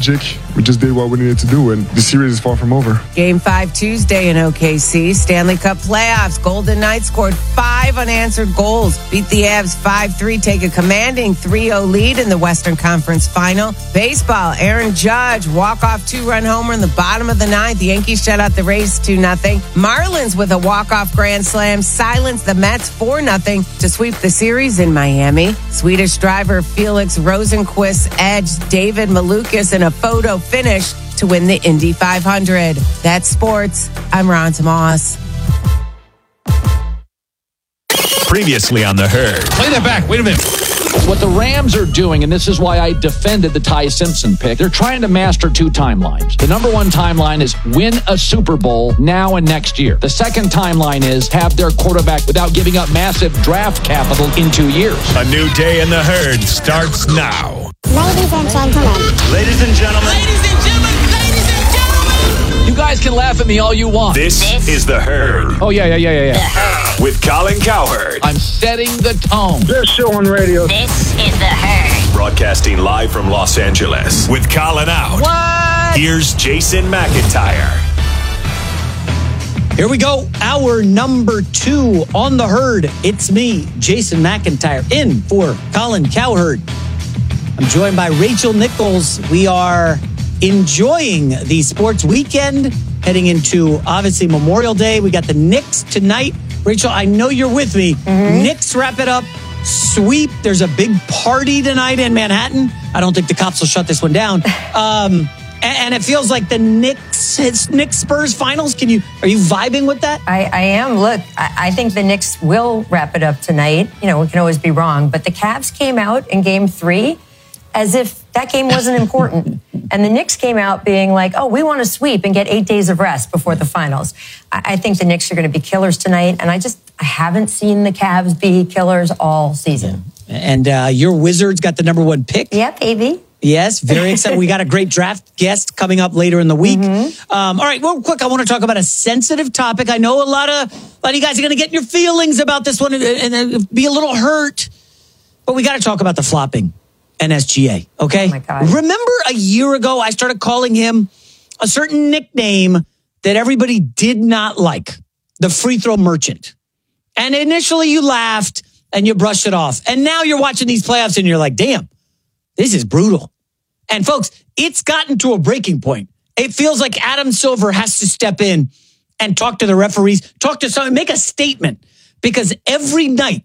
magic. We just did what we needed to do, and the series is far from over. Game 5 Tuesday in OKC. Stanley Cup playoffs. Golden Knights scored 5 unanswered goals. Beat the Avs 5-3. Take a commanding 3-0 lead in the Western Conference Final. Baseball. Aaron Judge walk-off 2-run homer in the bottom of the 9th. The Yankees shut out the Rays 2-0. Marlins with a walk-off grand slam silenced the Mets 4-0 to sweep the series in Miami. Swedish driver Felix Rosenqvist edged David Malukas in a photo finish to win the Indy 500. That's sports. I'm Ron Tomas. Previously on The Herd. Play that back. Wait a minute. What the Rams are doing, and this is why I defended the Ty Simpson pick, they're trying to master 2 timelines. The number 1 timeline is win a Super Bowl now and next year. The second timeline is have their quarterback without giving up massive draft capital in 2 years. A new day in The Herd starts now. Ladies and gentlemen. Ladies and gentlemen. Ladies and gentlemen. Ladies and gentlemen. You guys can laugh at me all you want. This is The Herd. Oh, yeah. The Herd. With Colin Cowherd. I'm setting the tone. Best show on radio. This is The Herd. Broadcasting live from Los Angeles. With Colin out. What? Here's Jason McIntyre. Here we go. Hour number 2 on The Herd. It's me, Jason McIntyre, in for Colin Cowherd. I'm joined by Rachel Nichols. We are enjoying the sports weekend, heading into, obviously, Memorial Day. We got the Knicks tonight. Rachel, I know you're with me. Knicks wrap it up. Sweep. There's a big party tonight in Manhattan. I don't think the cops will shut this one down. And it feels like the Knicks Spurs finals. Are you vibing with that? I am. Look, I think the Knicks will wrap it up tonight. You know, we can always be wrong. But the Cavs came out in game 3 as if that game wasn't important. And the Knicks came out being like, oh, we want to sweep and get 8 days of rest before the finals. I think the Knicks are going to be killers tonight. And I haven't seen the Cavs be killers all season. And your Wizards got the number 1 pick. Yeah, baby. Yes, very excited. We got a great draft guest coming up later in the week. All right, real quick, I want to talk about a sensitive topic. I know a lot of you guys are going to get in your feelings about this one and be a little hurt. But we got to talk about the flopping and SGA, okay? Oh, my God. Remember a year ago, I started calling him a certain nickname that everybody did not like, the free throw merchant. And initially you laughed and you brushed it off. And now you're watching these playoffs and you're like, damn, this is brutal. And folks, it's gotten to a breaking point. It feels like Adam Silver has to step in and talk to the referees, talk to someone, make a statement. Because every night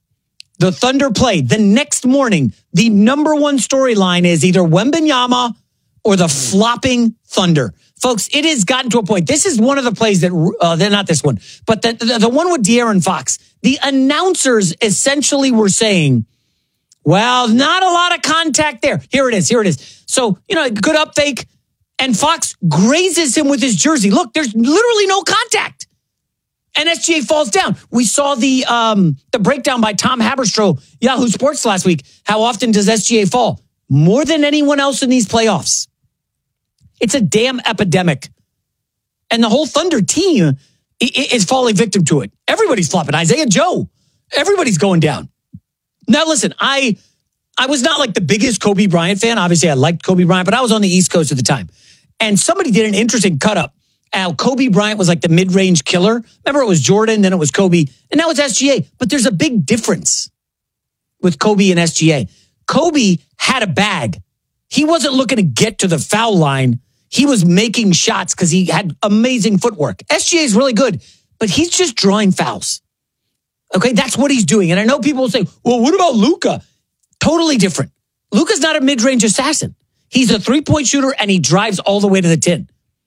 the Thunder play, the next morning, the number 1 storyline is either Wembanyama or the flopping Thunder. Folks, it has gotten to a point. This is one of the plays that, they're not this one, but the one with De'Aaron Fox. The announcers essentially were saying, well, not a lot of contact there. Here it is. So, good up fake. And Fox grazes him with his jersey. Look, there's literally no contact. And SGA falls down. We saw the breakdown by Tom Haberstroh, Yahoo Sports last week. How often does SGA fall? More than anyone else in these playoffs. It's a damn epidemic. And the whole Thunder team is falling victim to it. Everybody's flopping. Isaiah Joe. Everybody's going down. Now, listen, I was not like the biggest Kobe Bryant fan. Obviously, I liked Kobe Bryant, but I was on the East Coast at the time. And somebody did an interesting cut-up. How Kobe Bryant was like the mid-range killer. Remember, it was Jordan, then it was Kobe, and now it's SGA. But there's a big difference with Kobe and SGA. Kobe had a bag. He wasn't looking to get to the foul line. He was making shots because he had amazing footwork. SGA is really good, but he's just drawing fouls. Okay, that's what he's doing. And I know people will say, well, what about Luka? Totally different. Luka's not a mid-range assassin. He's a three-point shooter, and he drives all the way to the 10.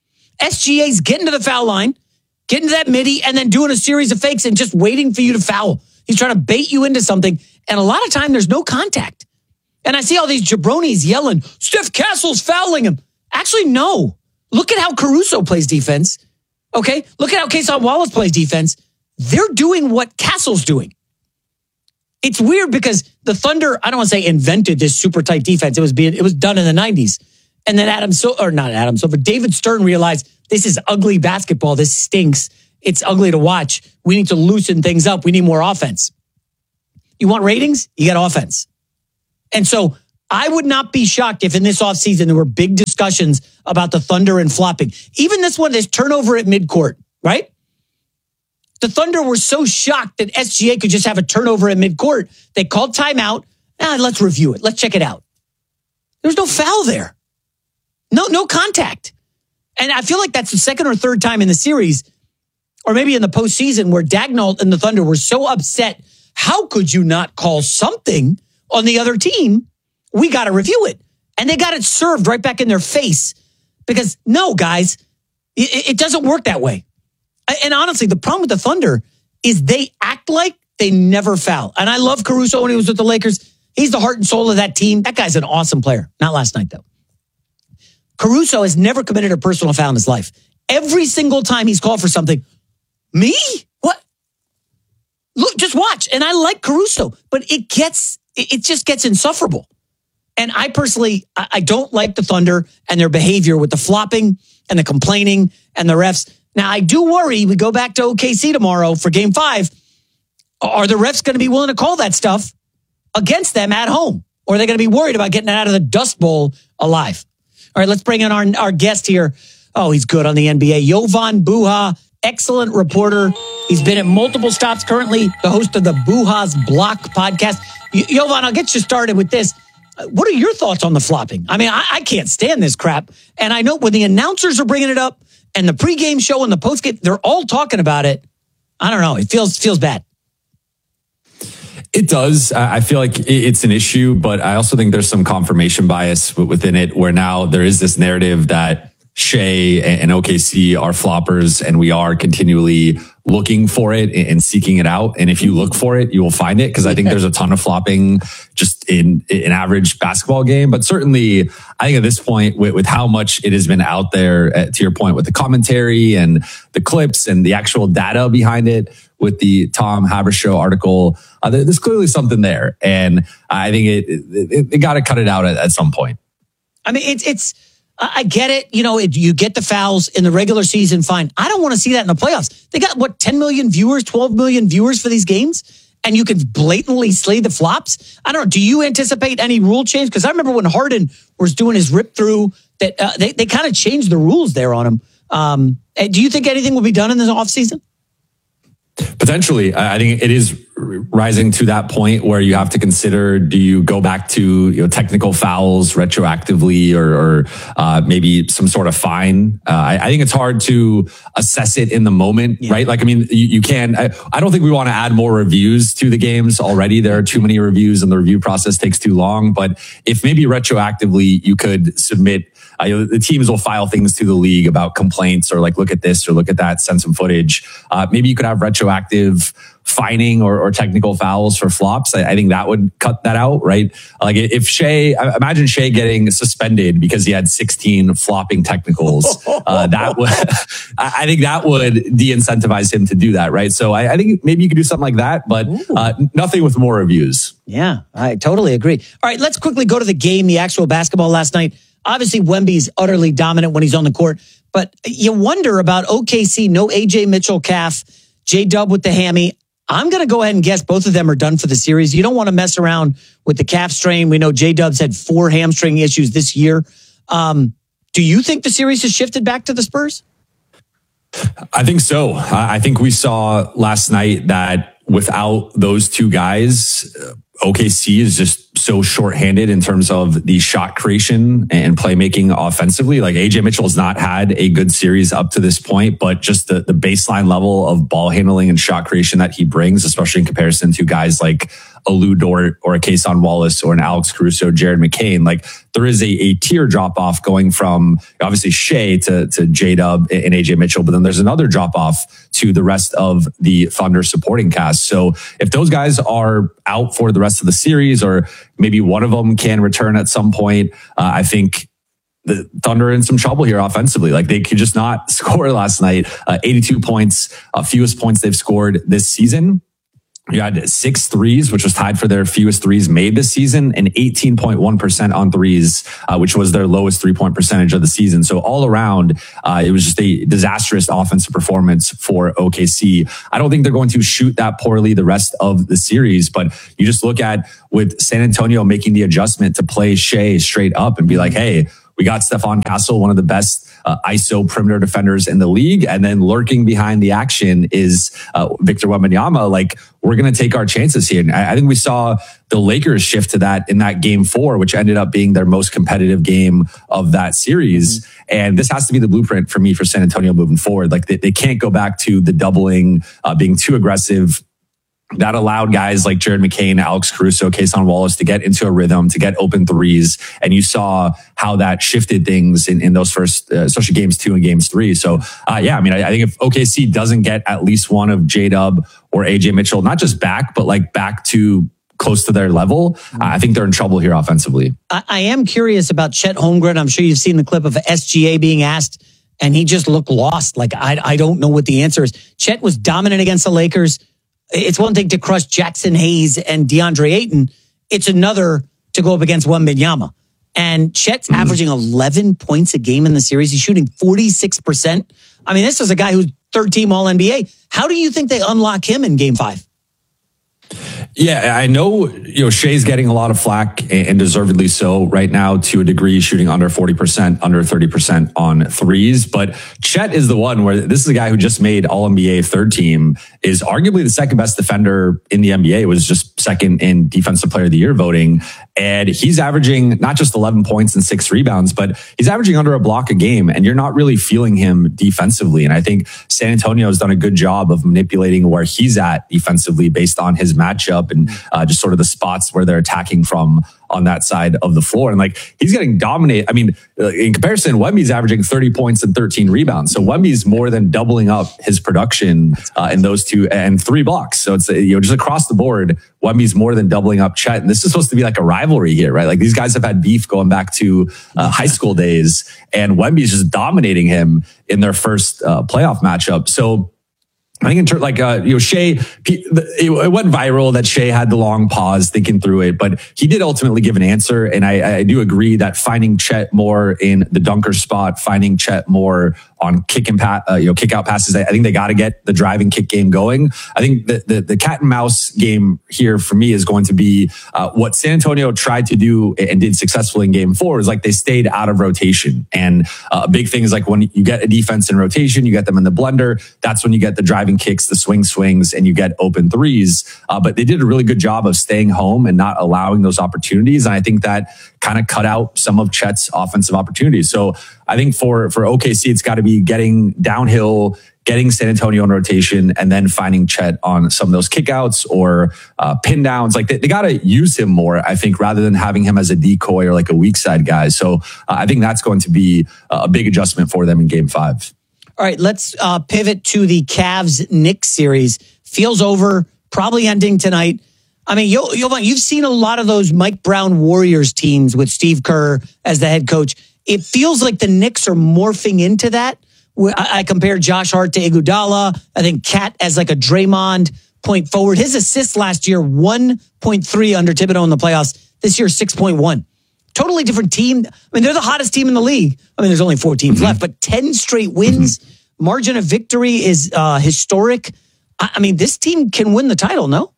SGA's getting to the foul line, getting to that midi, and then doing a series of fakes and just waiting for you to foul. He's trying to bait you into something, and a lot of time there's no contact. And I see all these jabronis yelling, Steph Castle's fouling him. Actually, no. Look at how Caruso plays defense. Okay? Look at how Cason Wallace plays defense. They're doing what Castle's doing. It's weird because the Thunder, I don't want to say invented this super tight defense. It was done in the 90s. And then David Stern realized this is ugly basketball. This stinks. It's ugly to watch. We need to loosen things up. We need more offense. You want ratings? You get offense. And so I would not be shocked if in this offseason there were big discussions about the Thunder and flopping. Even this one, this turnover at midcourt, right? The Thunder were so shocked that SGA could just have a turnover at midcourt. They called timeout. Let's review it. Let's check it out. There was no foul there. No contact. And I feel like that's the second or third time in the series, or maybe in the postseason, where Daigneault and the Thunder were so upset. How could you not call something on the other team? We got to review it. And they got it served right back in their face. Because no, guys, it doesn't work that way. And honestly, the problem with the Thunder is they act like they never foul. And I love Caruso when he was with the Lakers. He's the heart and soul of that team. That guy's an awesome player. Not last night, though. Caruso has never committed a personal foul in his life. Every single time he's called for something, me? What? Look, just watch. And I like Caruso, but it just gets insufferable. And I personally, I don't like the Thunder and their behavior with the flopping and the complaining and the refs. Now, I do worry, we go back to OKC tomorrow for Game 5. Are the refs going to be willing to call that stuff against them at home? Or are they going to be worried about getting it out of the Dust Bowl alive? All right, let's bring in our guest here. Oh, he's good on the NBA. Jovan Buha, excellent reporter. He's been at multiple stops, currently the host of the Buha's Block podcast. Jovan, I'll get you started with this. What are your thoughts on the flopping? I mean, I can't stand this crap. And I know when the announcers are bringing it up and the pregame show and the postgame, they're all talking about it. I don't know. It feels bad. It does. I feel like it's an issue, but I also think there's some confirmation bias within it, where now there is this narrative that Shea and OKC are floppers, and we are continually looking for it and seeking it out. And if you look for it, you will find it, because I think there's a ton of flopping just in an average basketball game. But certainly, I think at this point, with how much it has been out there, to your point, with the commentary and the clips and the actual data behind it, with the Tom Haberstroh article, there's clearly something there. And I think it got to cut it out at some point. I mean, I get it. You know, you get the fouls in the regular season, fine. I don't want to see that in the playoffs. They got, 10 million viewers, 12 million viewers for these games? And you can blatantly slay the flops? I don't know. Do you anticipate any rule change? Because I remember when Harden was doing his rip through, that they kind of changed the rules there on him. Do you think anything will be done in this offseason? Potentially. I think it is rising to that point where you have to consider, do you go back to technical fouls retroactively or maybe some sort of fine? I think it's hard to assess it in the moment, right? Like, I mean, you can, I don't think we want to add more reviews to the games already. There are too many reviews and the review process takes too long. But if maybe retroactively you could submit, the teams will file things to the league about complaints, or like, look at this or look at that, send some footage. Maybe you could have retroactive fining or technical fouls for flops. I think that would cut that out, right? Like if imagine Shea getting suspended because he had 16 flopping technicals. That would, I think that would de-incentivize him to do that, right? So I think maybe you could do something like that, but nothing with more reviews. Yeah, I totally agree. All right, let's quickly go to the game, the actual basketball last night. Obviously, Wemby's utterly dominant when he's on the court, but you wonder about OKC, no AJ Mitchell calf, J-Dub with the hammy. I'm going to go ahead and guess both of them are done for the series. You don't want to mess around with the calf strain. We know J-Dub's had 4 hamstring issues this year. Do you think the series has shifted back to the Spurs? I think so. I think we saw last night that without those two guys, OKC is just so shorthanded in terms of the shot creation and playmaking offensively. Like AJ Mitchell has not had a good series up to this point, but just the baseline level of ball handling and shot creation that he brings, especially in comparison to guys like a Lou Dort or a Kayson Wallace or an Alex Caruso, Jared McCain. Like there is a tier drop off going from obviously Shea to J-Dub and AJ Mitchell, but then there's another drop off to the rest of the Thunder supporting cast. So if those guys are out for the rest of the series, or maybe one of them can return at some point, I think the Thunder are in some trouble here offensively. Like they could just not score last night. 82 points, fewest points they've scored this season. You had 6 threes, which was tied for their fewest threes made this season, and 18.1% on threes, which was their lowest 3-point percentage of the season. So all around, it was just a disastrous offensive performance for OKC. I don't think they're going to shoot that poorly the rest of the series, but you just look at with San Antonio making the adjustment to play Shea straight up and be like, hey, we got Stephon Castle, one of the best ISO perimeter defenders in the league. And then lurking behind the action is Victor Wembanyama. Like, we're going to take our chances here. And I think we saw the Lakers shift to that in that game 4, which ended up being their most competitive game of that series. And this has to be the blueprint for me for San Antonio moving forward. Like, they can't go back to the doubling, being too aggressive. That allowed guys like Jared McCain, Alex Caruso, Kason Wallace to get into a rhythm, to get open threes. And you saw how that shifted things in those first, especially games 2 and games 3. So, yeah, I mean, I think if OKC doesn't get at least one of J-Dub or AJ Mitchell, not just back, but like back to close to their level, I think they're in trouble here offensively. I am curious about Chet Holmgren. I'm sure you've seen the clip of SGA being asked, and he just looked lost. Like, I don't know what the answer is. Chet was dominant against the Lakers. It's one thing to crush Jackson Hayes and DeAndre Ayton. It's another to go up against Wembanyama. And Chet's averaging 11 points a game in the series. He's shooting 46%. I mean, this is a guy who's third team All-NBA. How do you think they unlock him in game 5? Yeah, I know, Shea's getting a lot of flack, and deservedly so right now, to a degree, shooting under 40%, under 30% on threes. But Chet is the one where this is a guy who just made All-NBA third team, is arguably the second best defender in the NBA, was just second in Defensive Player of the Year voting. And he's averaging not just 11 points and 6 rebounds, but he's averaging under a block a game, and you're not really feeling him defensively. And I think San Antonio has done a good job of manipulating where he's at defensively based on his matchup and just sort of the spots where they're attacking from on that side of the floor. And like, he's getting dominated. I mean, in comparison, Wemby's averaging 30 points and 13 rebounds. So Wemby's more than doubling up his production in those 2 and 3 blocks. So it's, just across the board, Wemby's more than doubling up Chet. And this is supposed to be like a rivalry here, right? Like, these guys have had beef going back to high school days, and Wemby's just dominating him in their first playoff matchup. So I think in terms Shea, it went viral that Shea had the long pause thinking through it, but he did ultimately give an answer. And I do agree that finding Chet more in the dunker spot, finding Chet more on kick out passes, I think they got to get the driving kick game going. I think the cat and mouse game here for me is going to be what San Antonio tried to do and did successfully in game 4 is like they stayed out of rotation. And a big thing is like when you get a defense in rotation, you get them in the blender. That's when you get the driving kicks, the swings, and you get open threes. But they did a really good job of staying home and not allowing those opportunities. And I think that kind of cut out some of Chet's offensive opportunities. So I think for OKC, it's got to be getting downhill, getting San Antonio in rotation, and then finding Chet on some of those kickouts or pin downs. Like, they got to use him more, I think, rather than having him as a decoy or like a weak side guy. So I think that's going to be a big adjustment for them in game 5. All right, let's pivot to the Cavs-Knicks series. Feels over, probably ending tonight. I mean, you've seen a lot of those Mike Brown Warriors teams with Steve Kerr as the head coach. It feels like the Knicks are morphing into that. I compare Josh Hart to Iguodala. I think Cat as like a Draymond point forward. His assists last year, 1.3 under Thibodeau in the playoffs. This year, 6.1. Totally different team. I mean, they're the hottest team in the league. I mean, there's only 4 teams left, but 10 straight wins. Margin of victory is historic. I mean, this team can win the title, no?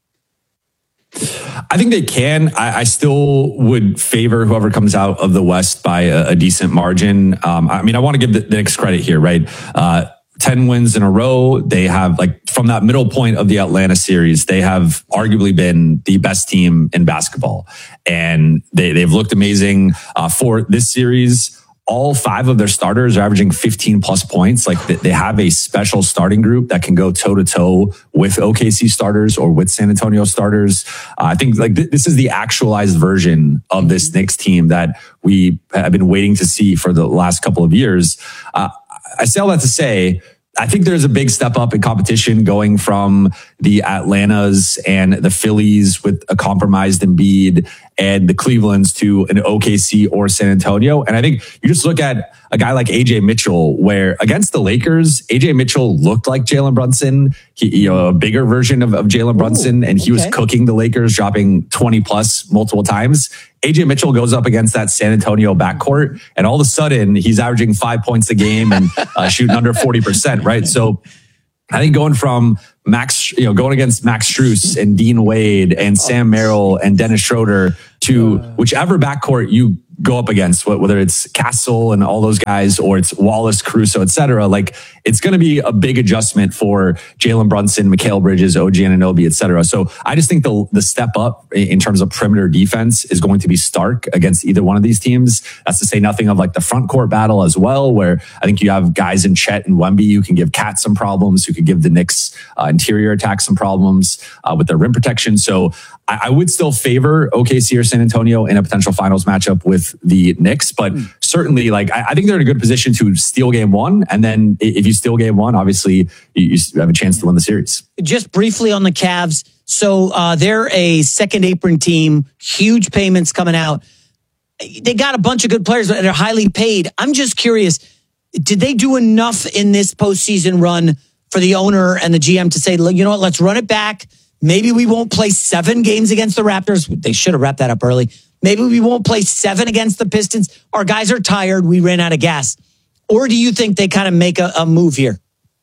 I think they can. I still would favor whoever comes out of the West by a decent margin. I mean, I want to give the Knicks credit here, right? 10 wins in a row. They have, like, from that middle point of the Atlanta series, they have arguably been the best team in basketball. And they've looked amazing for this series. All 5 of their starters are averaging 15 plus points. Like, they have a special starting group that can go toe to toe with OKC starters or with San Antonio starters. I think like this is the actualized version of this Knicks team that we have been waiting to see for the last couple of years. I say all that to say, I think there's a big step up in competition going from the Atlantas and the Phillies with a compromised Embiid and the Clevelands to an OKC or San Antonio. And I think you just look at a guy like AJ Mitchell, where against the Lakers, AJ Mitchell looked like Jalen Brunson, a bigger version of Jalen Brunson, and he was cooking the Lakers, dropping 20 plus multiple times. AJ Mitchell goes up against that San Antonio backcourt, and all of a sudden he's averaging 5 points a game and shooting under 40%, right? So I think going from going against Max Strus and Dean Wade and Sam Merrill and Dennis Schroeder to whichever backcourt you go up against, whether it's Castle and all those guys, or it's Wallace, Caruso, et cetera, like it's going to be a big adjustment for Jalen Brunson, Mikal Bridges, OG Anunoby, et cetera. So I just think the step up in terms of perimeter defense is going to be stark against either one of these teams. That's to say nothing of like the front court battle as well, where I think you have guys in Chet and Wemby who can give Cat some problems, who could give the Knicks interior attack some problems with their rim protection. So I would still favor OKC or San Antonio in a potential finals matchup with the Knicks, but certainly, like I think they're in a good position to steal game one, and then if you steal game one, obviously you have a chance to win the series. Just briefly on the Cavs, so they're a second apron team, huge payments coming out. They got a bunch of good players that are highly paid. I'm just curious, did they do enough in this postseason run for the owner and the GM to say, you know what, let's run it back. Maybe we won't play 7 games against the Raptors. They should have wrapped that up early. Maybe we won't play 7 against the Pistons. Our guys are tired. We ran out of gas. Or do you think they kind of make a move here?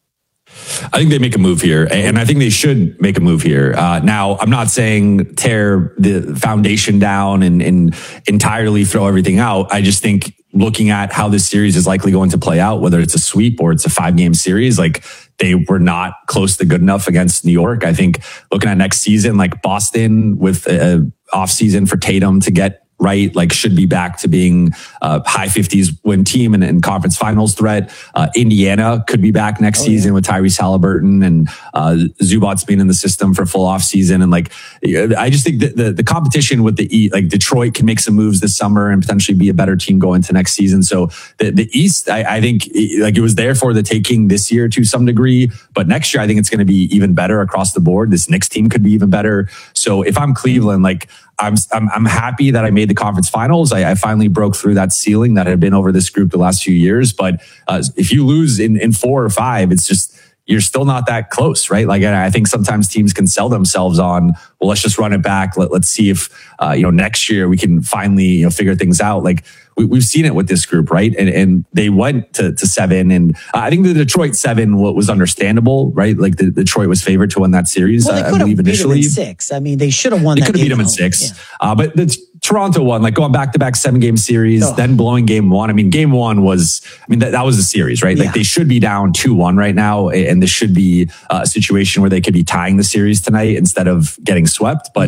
I think they make a move here, and I think they should make a move here. Now, I'm not saying tear the foundation down and entirely throw everything out. I just think looking at how this series is likely going to play out, whether it's a sweep or it's a 5-game series, like they were not close to good enough against New York. I think looking at next season, like Boston with an off season for Tatum to get right, like should be back to being high 50s win team and conference finals threat. Indiana could be back next season with Tyrese Halliburton and Zubac's being in the system for full off season. And like, I just think that the competition with the East, like Detroit can make some moves this summer and potentially be a better team going into next season. So the East, I think like it was there for the taking this year to some degree, but next year I think it's going to be even better across the board. This Knicks team could be even better. So if I'm Cleveland, like I'm happy that I made the conference finals. I finally broke through that ceiling that had been over this group the last few years. But if you lose in 4 or 5, it's just, you're still not that close, right? Like, I think sometimes teams can sell themselves on, well, let's just run it back. Let's see if, next year we can finally, figure things out. Like we've seen it with this group, right? And they went to 7. And I think the Detroit 7 was understandable, right? Like the Detroit was favored to win that series. Well, they I believe initially. Beat them in 6. I mean, they should have won. They could have beat them in 6. Yeah. But the Toronto won, like going back-to-back 7-game series, then blowing game 1. I mean, game 1 was, that was a series, right? Like they should be down 2-1 right now. And this should be a situation where they could be tying the series tonight instead of getting swept. But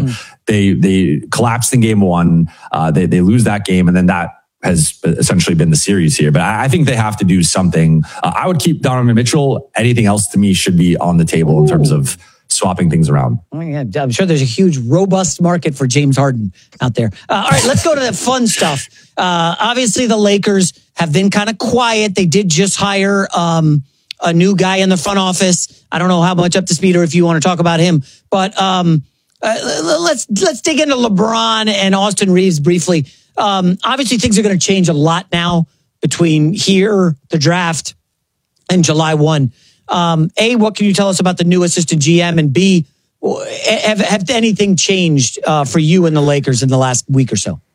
they collapsed in game 1. They lose that game. And then that has essentially been the series here. But I think they have to do something. I would keep Donovan Mitchell. Anything else to me should be on the table in terms of swapping things around. Oh, yeah. I'm sure there's a huge, robust market for James Harden out there. All right, let's go to the fun stuff. Obviously, the Lakers have been kind of quiet. They did just hire a new guy in the front office. I don't know how much up to speed or if you want to talk about him. But let's dig into LeBron and Austin Reeves briefly. Obviously, things are going to change a lot now between here, the draft, and July 1. A, what can you tell us about the new assistant GM? And B, have anything changed for you and the Lakers in the last week or so?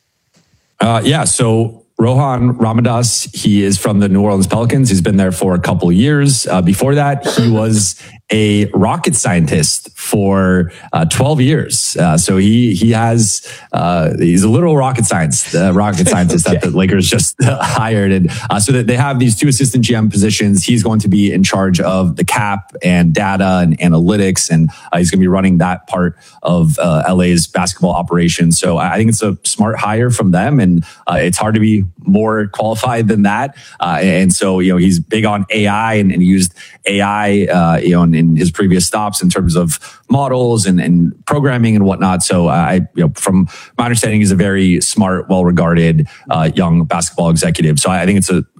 So Rohan Ramadas, he is from the New Orleans Pelicans. He's been there for a couple of years. Before that, he was a rocket scientist for 12 years. So he's a literal rocket scientist that the Lakers just hired. And so that they have these 2 assistant GM positions. He's going to be in charge of the cap and data and analytics. And he's going to be running that part of LA's basketball operation. So I think it's a smart hire from them. And it's hard to be more qualified than that. And so, he's big on AI and used AI, in his previous stops in terms of models and programming and whatnot. So from my understanding, he's a very smart, well-regarded young basketball executive. So I think it's a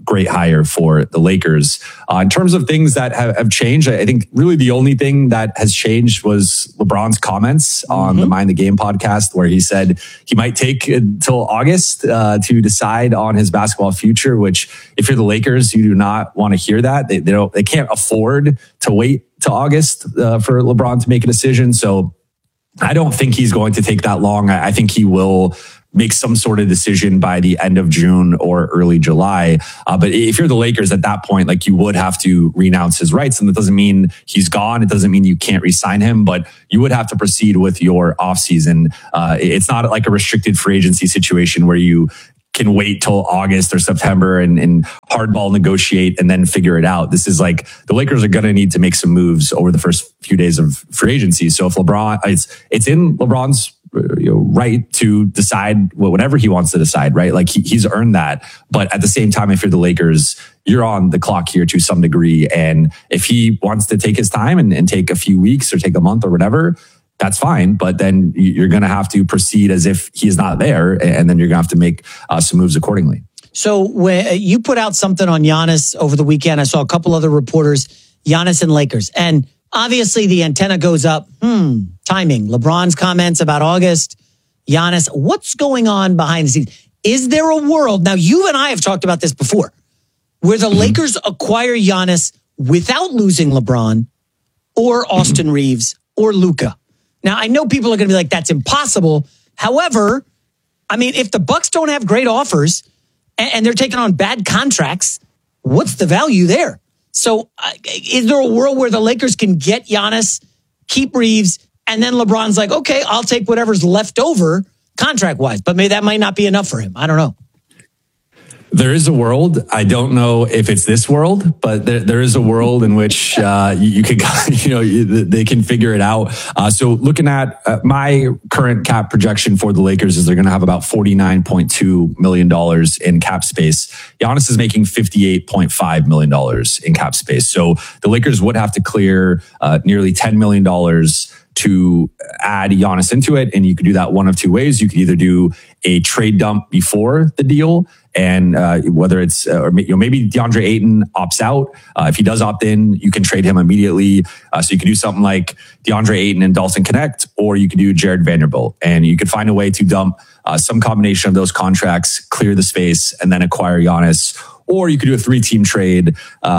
great hire for the Lakers. In terms of things that have changed, I think really the only thing that has changed was LeBron's comments on the Mind the Game podcast, where he said he might take until August to decide on his basketball future, which if you're the Lakers, you do not want to hear that. They can't afford to wait to August for LeBron to make a decision. So I don't think he's going to take that long. I think he will make some sort of decision by the end of June or early July. But if you're the Lakers at that point, like, you would have to renounce his rights. And that doesn't mean he's gone. It doesn't mean you can't re-sign him, but you would have to proceed with your offseason. It's not like a restricted free agency situation where you can wait till August or September and hardball negotiate and then figure it out. This is like, the Lakers are going to need to make some moves over the first few days of free agency. So if LeBron, it's in LeBron's right to decide whatever he wants to decide, right? Like, he's earned that. But at the same time, if you're the Lakers, you're on the clock here to some degree. And if he wants to take his time and take a few weeks or take a month or whatever, that's fine. But then you're going to have to proceed as if he's not there. And then you're going to have to make some moves accordingly. So when you put out something on Giannis over the weekend, I saw a couple other reporters, Giannis and Lakers. And obviously the antenna goes up. Timing. LeBron's comments about August. Giannis, what's going on behind the scenes? Is there a world, now you and I have talked about this before, where the Lakers acquire Giannis without losing LeBron or Austin Reeves or Luka? Now, I know people are going to be like, that's impossible. However, I mean, if the Bucks don't have great offers and they're taking on bad contracts, what's the value there? So is there a world where the Lakers can get Giannis, keep Reeves, and then LeBron's like, okay, I'll take whatever's left over contract-wise, but maybe that might not be enough for him. I don't know. There is a world. I don't know if it's this world, but there is a world in which you can, they can figure it out. So looking at my current cap projection for the Lakers is they're going to have about $49.2 million in cap space. Giannis is making $58.5 million in cap space. So the Lakers would have to clear nearly $10 million to add Giannis into it. And you could do that one of two ways. You could either do a trade dump before the deal, and whether it's maybe DeAndre Ayton opts out. If he does opt in, you can trade him immediately. So you could do something like DeAndre Ayton and Dalton Connect, or you could do Jared Vanderbilt, and you could find a way to dump some combination of those contracts, clear the space, and then acquire Giannis. Or you could do a 3-team trade,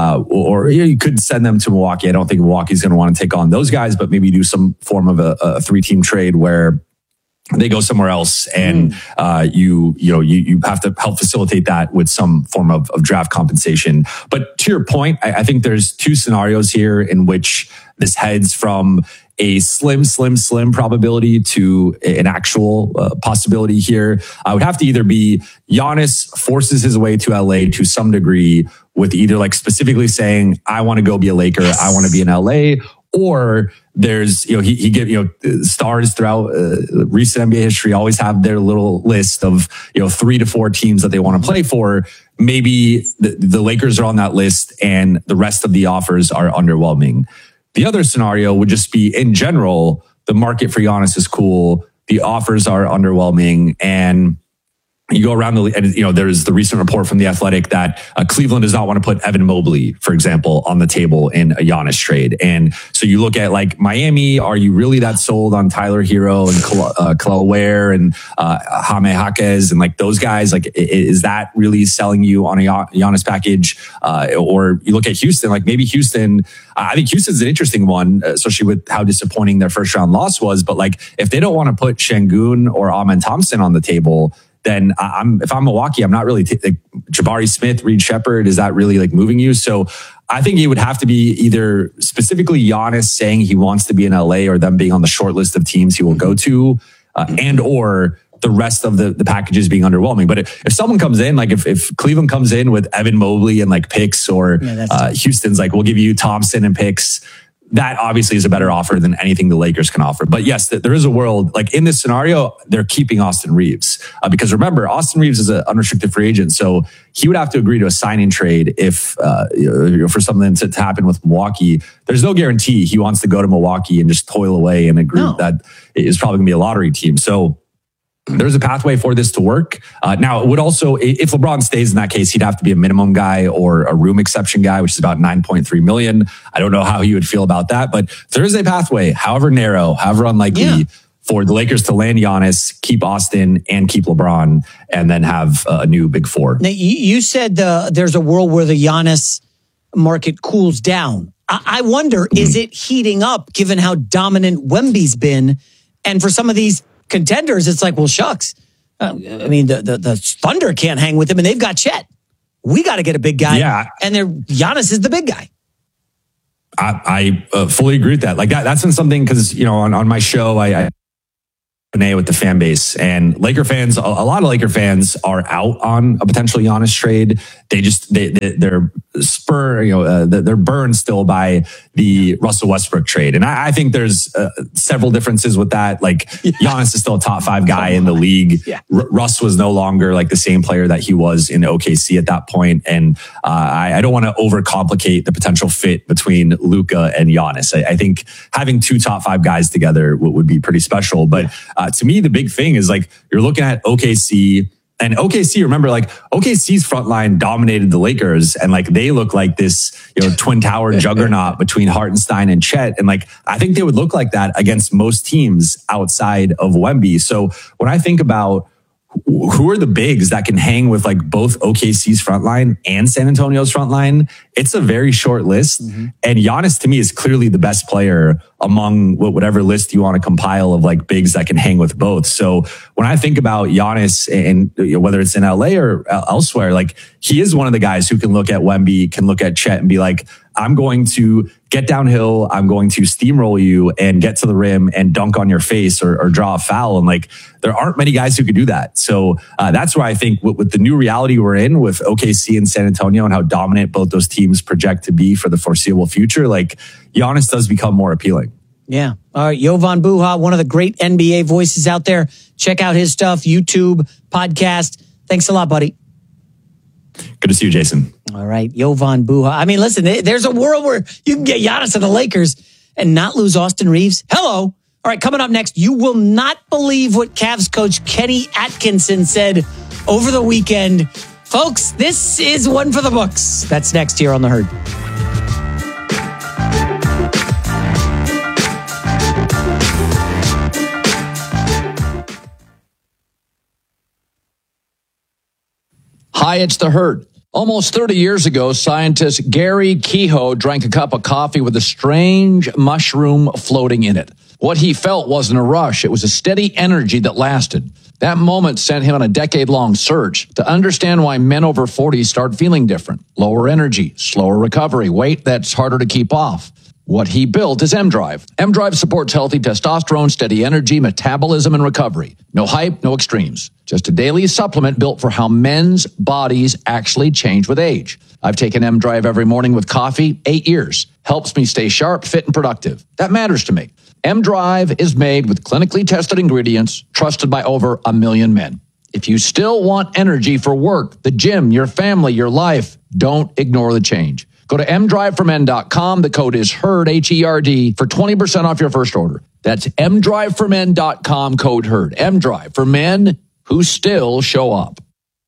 or you could send them to Milwaukee. I don't think Milwaukee's going to want to take on those guys, but maybe do some form of a 3-team trade where they go somewhere else, and you have to help facilitate that with some form of draft compensation. But to your point, I think there's two scenarios here in which this heads from a slim probability to an actual possibility here. I would have to either be Giannis forces his way to LA to some degree, with either like specifically saying, I want to go be a Laker, I want to be in LA, or there's, he get, stars throughout recent NBA history always have their little list of, 3 to 4 teams that they want to play for. Maybe the Lakers are on that list and the rest of the offers are underwhelming. The other scenario would just be, in general, the market for Giannis is cool, the offers are underwhelming, and you go around there's the recent report from The Athletic that Cleveland does not want to put Evan Mobley, for example, on the table in a Giannis trade. And so you look at like Miami, are you really that sold on Tyler Hero and Kel'el Ware and Jaime Jaquez and like those guys? Like, is that really selling you on a Giannis package? Or you look at Houston, like maybe Houston, I think Houston's an interesting one, especially with how disappointing their first round loss was. But like, if they don't want to put Şengün or Amen Thompson on the table, then if I'm Milwaukee, I'm not really Jabari Smith, Reed Shepherd. Is that really like moving you? So I think it would have to be either specifically Giannis saying he wants to be in LA, or them being on the short list of teams he will go to, and or the rest of the packages being underwhelming. But if someone comes in, like if Cleveland comes in with Evan Mobley and like picks, or Houston's like, we'll give you Thompson and picks, that obviously is a better offer than anything the Lakers can offer. But yes, there is a world, like in this scenario, they're keeping Austin Reeves. Because remember, Austin Reeves is an unrestricted free agent. So he would have to agree to a signing trade if for something to happen with Milwaukee. There's no guarantee he wants to go to Milwaukee and just toil away in a group that is probably going to be a lottery team. So there's a pathway for this to work. Now, it would also, if LeBron stays in that case, he'd have to be a minimum guy or a room exception guy, which is about $9.3 million. I don't know how he would feel about that, but there is a pathway, however narrow, however unlikely, for the Lakers to land Giannis, keep Austin, and keep LeBron, and then have a new big four. Now, you said there's a world where the Giannis market cools down. I wonder, is it heating up given how dominant Wemby's been? And for some of these contenders, it's like, well, shucks. I mean, the Thunder can't hang with him, and they've got Chet. We got to get a big guy. Yeah. And Giannis is the big guy. I fully agree with that. Like that's been something, because, you know, on my show, I with the fan base, and Laker fans, a lot of Laker fans are out on a potential Giannis trade. They're they're burned still by the Russell Westbrook trade. And I think there's several differences with that. Like Giannis is still a top 5 guy in the league. Yeah. Russ was no longer like the same player that he was in OKC at that point. And I don't want to overcomplicate the potential fit between Luka and Giannis. I think having 2 top 5 guys together would be pretty special. But to me, the big thing is like you're looking at OKC. And OKC, remember, like OKC's front line dominated the Lakers, and like they look like this, you know, twin tower juggernaut between Hartenstein and Chet. And like I think they would look like that against most teams outside of Wemby. So when I think about who are the bigs that can hang with like both OKC's front line and San Antonio's front line, it's a very short list. Mm-hmm. And Giannis to me is clearly the best player among whatever list you want to compile of like bigs that can hang with both. So when I think about Giannis, and you know, whether it's in LA or elsewhere, like he is one of the guys who can look at Wemby, can look at Chet and be like, I'm going to get downhill, I'm going to steamroll you and get to the rim and dunk on your face or draw a foul. And like, there aren't many guys who could do that. So that's why I think with the new reality we're in with OKC and San Antonio and how dominant both those teams project to be for the foreseeable future, like Giannis does become more appealing. Yeah. All right. Jovan Buha, one of the great NBA voices out there. Check out his stuff, YouTube, podcast. Thanks a lot, buddy. Good to see you, Jason. All right. Jovan Buha. I mean, listen, there's a world where you can get Giannis and the Lakers and not lose Austin Reeves. Hello. All right. Coming up next, you will not believe what Cavs coach Kenny Atkinson said over the weekend. Folks, this is one for the books. That's next here on The Herd. Hi, it's The Herd. Almost 30 years ago, scientist Gary Kehoe drank a cup of coffee with a strange mushroom floating in it. What he felt wasn't a rush. It was a steady energy that lasted. That moment sent him on a decade-long search to understand why men over 40 start feeling different. Lower energy, slower recovery, weight that's harder to keep off. What he built is M-Drive. M-Drive supports healthy testosterone, steady energy, metabolism, and recovery. No hype, no extremes. Just a daily supplement built for how men's bodies actually change with age. I've taken M-Drive every morning with coffee, 8 years. Helps me stay sharp, fit, and productive. That matters to me. M-Drive is made with clinically tested ingredients, trusted by over 1 million men. If you still want energy for work, the gym, your family, your life, don't ignore the change. Go to mdriveformen.com. The code is HERD, H-E-R-D, for 20% off your first order. That's mdriveformen.com, code HERD. M-Drive for men who still show up.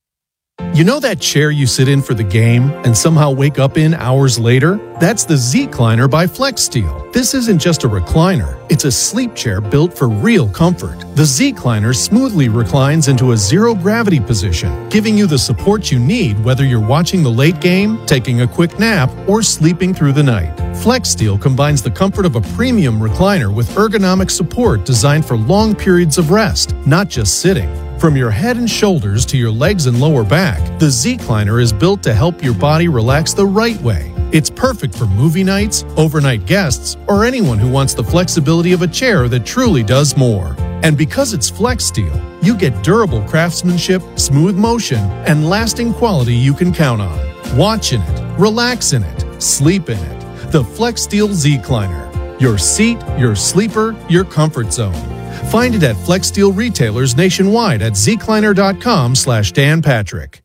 You know that chair you sit in for the game and somehow wake up in hours later? That's the Z-Cliner by FlexSteel. This isn't just a recliner. It's a sleep chair built for real comfort. The Z-Cliner smoothly reclines into a zero-gravity position, giving you the support you need whether you're watching the late game, taking a quick nap, or sleeping through the night. FlexSteel combines the comfort of a premium recliner with ergonomic support designed for long periods of rest, not just sitting. From your head and shoulders to your legs and lower back, the Z-Cliner is built to help your body relax the right way. It's perfect for movie nights, overnight guests, or anyone who wants the flexibility of a chair that truly does more. And because it's FlexSteel, you get durable craftsmanship, smooth motion, and lasting quality you can count on. Watch in it, relax in it, sleep in it. The FlexSteel Z-Cliner. Your seat, your sleeper, your comfort zone. Find it at FlexSteel retailers nationwide at zcliner.com/Dan Patrick.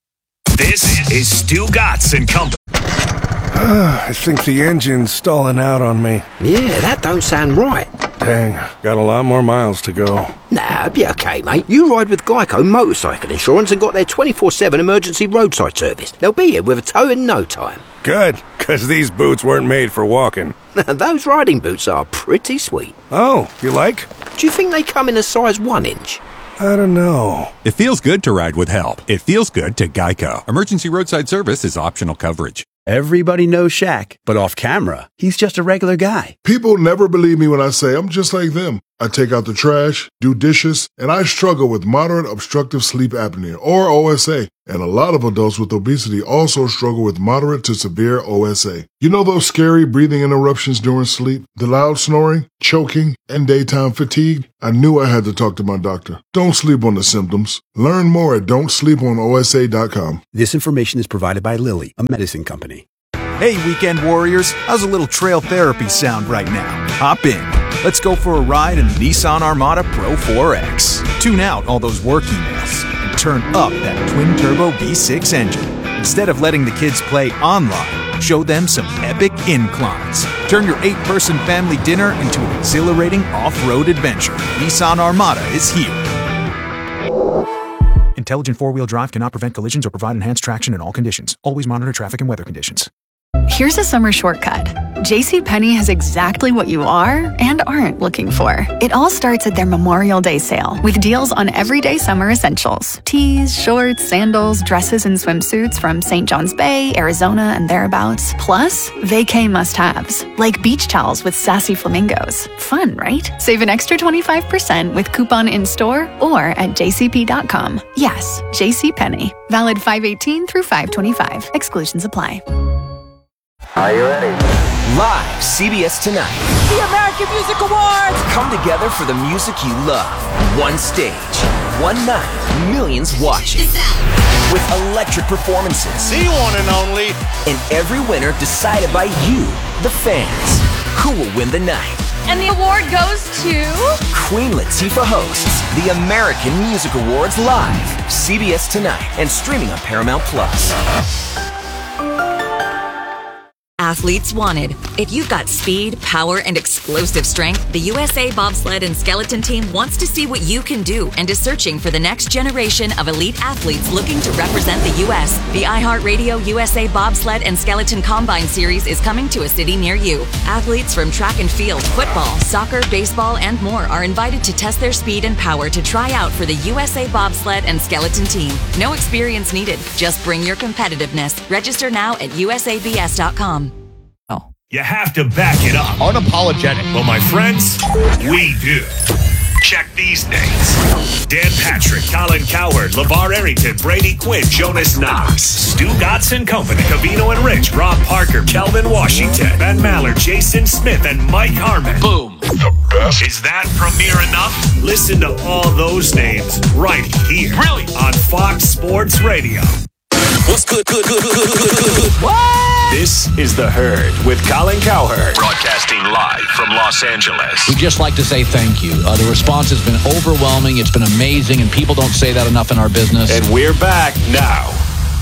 This is Stu Gatz and Company. I think the engine's stalling out on me. Yeah, that don't sound right. Dang, got a lot more miles to go. Nah, be okay, mate. You ride with Geico Motorcycle Insurance and got their 24/7 emergency roadside service. They'll be here with a tow in no time. Good, because these boots weren't made for walking. Those riding boots are pretty sweet. Oh, you like? Do you think they come in a size 1 inch? I don't know. It feels good to ride with help. It feels good to Geico. Emergency roadside service is optional coverage. Everybody knows Shaq, but off camera, he's just a regular guy. People never believe me when I say I'm just like them. I take out the trash, do dishes, and I struggle with moderate obstructive sleep apnea, or OSA. And a lot of adults with obesity also struggle with moderate to severe OSA. You know those scary breathing interruptions during sleep, the loud snoring, choking, and daytime fatigue? I knew I had to talk to my doctor. Don't sleep on the symptoms. Learn more at don'tsleeponosa.com. This information is provided by Lilly, a medicine company. Hey, weekend warriors, how's a little trail therapy sound right now? Hop in. Let's go for a ride in the Nissan Armada Pro 4X. Tune out all those work emails and turn up that twin-turbo V6 engine. Instead of letting the kids play online, show them some epic inclines. Turn your 8-person family dinner into an exhilarating off-road adventure. Nissan Armada is here. Intelligent four-wheel drive cannot prevent collisions or provide enhanced traction in all conditions. Always monitor traffic and weather conditions. Here's a summer shortcut. JCPenney has exactly what you are and aren't looking for. It all starts at their Memorial Day sale with deals on everyday summer essentials. Tees, shorts, sandals, dresses, and swimsuits from St. John's Bay, Arizona, and thereabouts. Plus, vacay must-haves, like beach towels with sassy flamingos. Fun, right? Save an extra 25% with coupon in-store or at jcp.com. Yes, JCPenney. Valid 5/18 through 5/25. Exclusions apply. Are you ready? Live, CBS Tonight. The American Music Awards! Come together for the music you love. One stage, one night, millions watching. With electric performances. The one and only. And every winner decided by you, the fans. Who will win the night? And the award goes to... Queen Latifah hosts the American Music Awards live. CBS Tonight and streaming on Paramount Plus. Athletes wanted. If you've got speed, power, and explosive strength, the USA Bobsled and Skeleton Team wants to see what you can do and is searching for the next generation of elite athletes looking to represent the U.S. The iHeartRadio USA Bobsled and Skeleton Combine Series is coming to a city near you. Athletes from track and field, football, soccer, baseball, and more are invited to test their speed and power to try out for the USA Bobsled and Skeleton Team. No experience needed. Just bring your competitiveness. Register now at usabs.com. You have to back it up. Unapologetic. Well, my friends, we do. Check these names. Dan Patrick, Colin Cowherd, LeVar Arrington, Brady Quinn, Jonas Knox, Stu Gotts & Company, Cavino and Rich, Rob Parker, Kelvin Washington, Ben Maller, Jason Smith, and Mike Harmon. Boom. The best. Is that premiere enough? Listen to all those names right here. Really? On Fox Sports Radio. What's good? What? This is The Herd with Colin Cowherd. Broadcasting live from Los Angeles. We'd just like to say thank you. The response has been overwhelming. It's been amazing, and people don't say that enough in our business. And we're back now.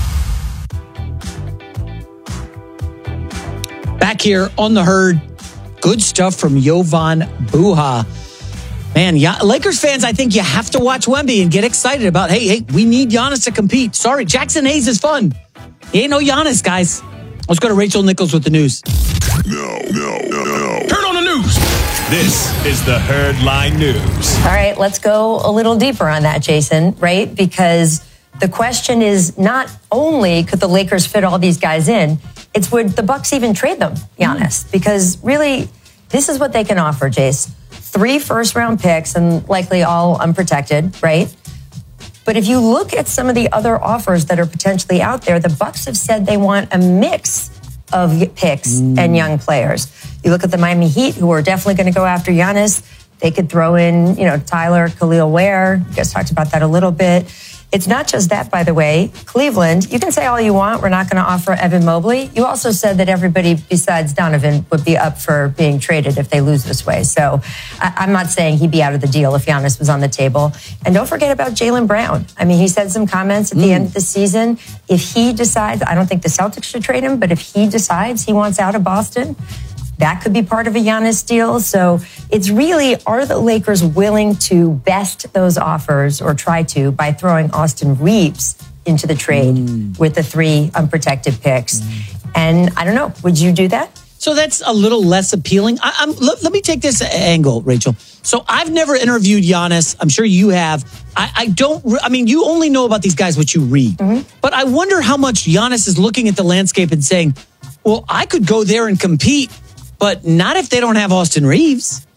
Back here on The Herd, good stuff from Jovan Buha. Man, Lakers fans, I think you have to watch Wemby and get excited about, hey, we need Giannis to compete. Sorry, Jackson Hayes is fun. He ain't no Giannis, guys. Let's go to Rachel Nichols with the news. No. Turn on the news. This is the Herdline News. All right, let's go a little deeper on that, Jason, right? Because the question is not only could the Lakers fit all these guys in, it's would the Bucks even trade them, Giannis? Because really, this is what they can offer, Jace. 3 first-round picks and likely all unprotected, right? But if you look at some of the other offers that are potentially out there, the Bucks have said they want a mix of picks and young players. You look at the Miami Heat, who are definitely going to go after Giannis. They could throw in, Tyler, Khalil Ware. You guys talked about that a little bit. It's not just that, by the way. Cleveland, you can say all you want. We're not going to offer Evan Mobley. You also said that everybody besides Donovan would be up for being traded if they lose this way. So I'm not saying he'd be out of the deal if Giannis was on the table. And don't forget about Jaylen Brown. I mean, he said some comments at the end of the season. If he decides, I don't think the Celtics should trade him, but if he decides he wants out of Boston, that could be part of a Giannis deal. So it's really, are the Lakers willing to best those offers or try to by throwing Austin Reeves into the trade with the 3 unprotected picks? And I don't know, would you do that? So that's a little less appealing. Let me take this angle, Rachel. So I've never interviewed Giannis. I'm sure you have. You only know about these guys what you read. But I wonder how much Giannis is looking at the landscape and saying, well, I could go there and compete, but not if they don't have Austin Reeves.